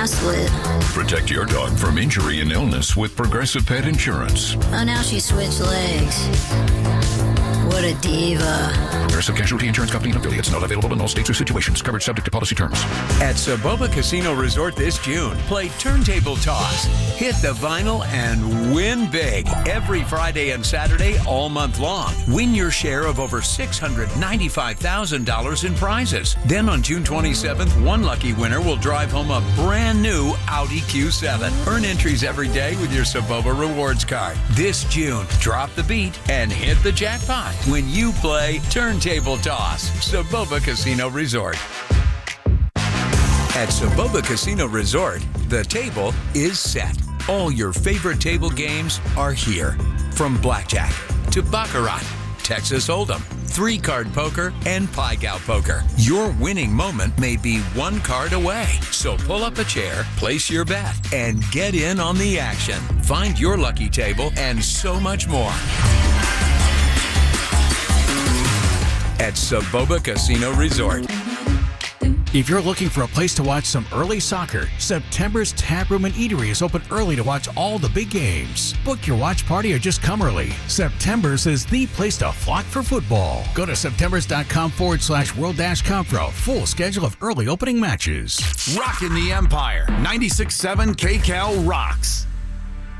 mask lit. Protect your dog from injury and illness with Progressive Pet Insurance. Oh, now she switched legs. What a diva. Progressive Casualty Insurance Company and affiliates. Not available in all states or situations. Coverage subject to policy terms. At Soboba Casino Resort this June, play Turntable Toss. Hit the vinyl and win big. Every Friday and Saturday all month long. Win your share of over $695,000 in prizes. Then on June 27th, one lucky winner will drive home a brand new Audi Q7. Earn entries every day with your Soboba Rewards card. This June, drop the beat and hit the jackpot when you play Turntable Toss. Soboba Casino Resort. At Soboba Casino Resort, the table is set. All your favorite table games are here. From blackjack to baccarat, Texas Hold'em, 3-card poker, and Pai Gow poker. Your winning moment may be one card away. So pull up a chair, place your bet, and get in on the action. Find your lucky table and so much more at Soboba Casino Resort. If you're looking for a place to watch some early soccer, September's Tap Room and Eatery is open early to watch all the big games. Book your watch party or just come early. September's is the place to flock for football. Go to septembers.com/World-Cup for a full schedule of early opening matches. Rockin' the Empire. 96.7 KCAL rocks.